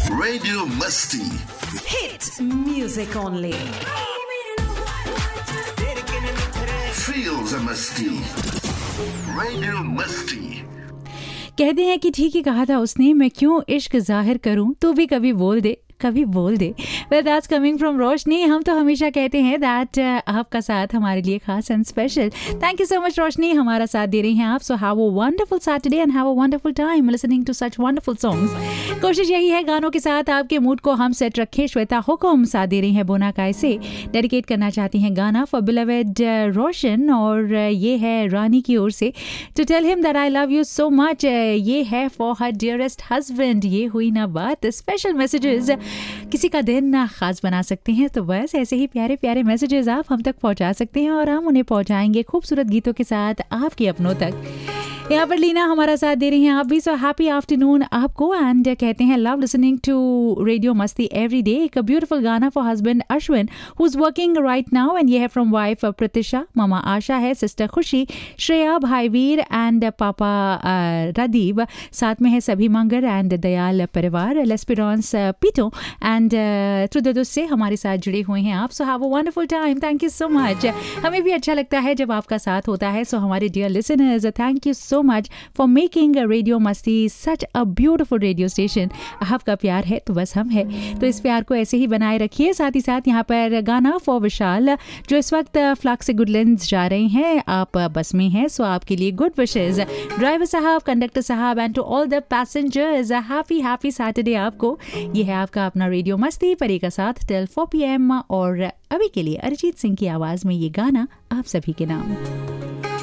Radio Masti. Hit music only. Feel the Masti. Radio Masti. कहते हैं कि ठीक ही कहा था उसने, मैं क्यों इश्क जाहिर करूं, तू भी कभी बोल दे, कभी बोल दे। Well, that's coming from रोशनी। हम तो हमेशा कहते हैं दैट आपका साथ हमारे लिए खास and special. Thank you so much रोशनी, हमारा साथ दे रही हैं आप। So have a wonderful Saturday and have a wonderful time listening to such wonderful songs. कोशिश यही है गानों के साथ आपके मूड को हम सेट रखें। श्वेता हुकुम साथ दे रही हैं बोनाकाय से। डेडिकेट करना चाहती हैं गाना फॉर बिलवेड रोशन, और ये है रानी की ओर से, to tell him that I love you so much. ये है फॉर हर डियरेस्ट हस्बैंड। ये हुई ना बात, स्पेशल मैसेजेस किसी का दिन ना खास बना सकते हैं, तो बस ऐसे ही प्यारे प्यारे मैसेजेस आप हम तक पहुंचा सकते हैं और हम उन्हें पहुंचाएंगे खूबसूरत गीतों के साथ आपके अपनों तक। यहाँ पर लीना हमारा साथ दे रही हैं आप भी। सो हैप्पी आफ्टरनून आपको, एंड कहते हैं लव लिसनिंग टू रेडियो मस्ती एवरी डे। एक ब्यूटीफुल गाना for husband Ashwin who is working right now, and ये है फ्रॉम वाइफ प्रतिशा, मामा आशा है, सिस्टर खुशी, श्रेया, भाई वीर एंड पापा रादीब, साथ में है सभी मंगर एंड दयाल परिवार, लेस्पिरॉन्स पीटो एंड त्रुदुस से हमारे साथ जुड़े हुए हैं आप। So have a wonderful time, thank you so much. हमें भी अच्छा लगता है जब आपका साथ होता है। सो हमारे dear listeners, thank you so much for making Radio Masti such a beautiful radio station। आपका प्यार है तो बस हम है, तो इस प्यार को ऐसे ही बनाए रखिए। साथ ही साथ यहाँ पर गाना फॉर विशाल जो इस वक्त फ्लैग से गुडलैंड्स जा रहे हैं, आप बस में हैं, सो आपके लिए गुड विशेस ड्राइवर साहब, कंडक्टर साहब and to all the passengers, happy Saturday आपको। ये है आपका अपना रेडियो मस्ती परी का साथ टिल 4 PM, और अभी के लिए अरिजीत सिंह की आवाज़ में ये गाना आप सभी के नाम।